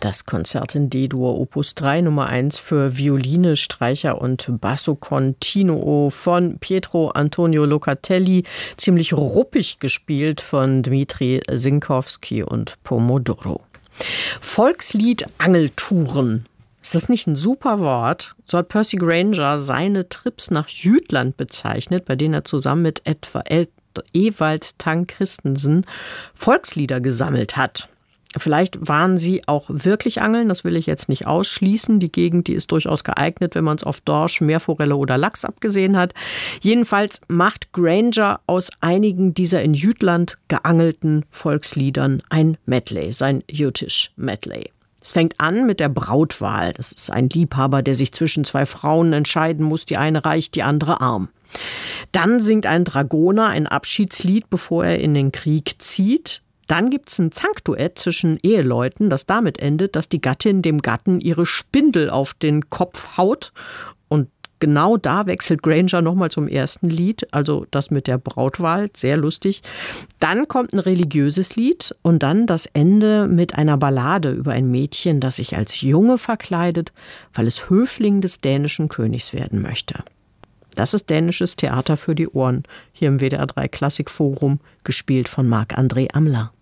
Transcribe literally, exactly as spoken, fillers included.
Das Konzert in D-Dur Opus drei Nummer eins für Violine, Streicher und Basso Continuo von Pietro Antonio Locatelli, ziemlich ruppig gespielt von Dmitri Sinkowski und Pomodoro. Volkslied Angeltouren. Ist das nicht ein super Wort? So hat Percy Grainger seine Trips nach Jütland bezeichnet, bei denen er zusammen mit etwa Ewald Tang Christensen Volkslieder gesammelt hat. Vielleicht waren sie auch wirklich angeln, das will ich jetzt nicht ausschließen. Die Gegend, die ist durchaus geeignet, wenn man es auf Dorsch, Meerforelle oder Lachs abgesehen hat. Jedenfalls macht Grainger aus einigen dieser in Jütland geangelten Volksliedern ein Medley, sein Jütisch Medley. Es fängt an mit der Brautwahl. Das ist ein Liebhaber, der sich zwischen zwei Frauen entscheiden muss. Die eine reich, die andere arm. Dann singt ein Dragoner ein Abschiedslied, bevor er in den Krieg zieht. Dann gibt es ein Zankduett zwischen Eheleuten, das damit endet, dass die Gattin dem Gatten ihre Spindel auf den Kopf haut. Und genau da wechselt Grainger nochmal zum ersten Lied, also das mit der Brautwahl, sehr lustig. Dann kommt ein religiöses Lied und dann das Ende mit einer Ballade über ein Mädchen, das sich als Junge verkleidet, weil es Höfling des dänischen Königs werden möchte. Das ist dänisches Theater für die Ohren, hier im W D R drei Klassikforum, gespielt von Marc-André Amler.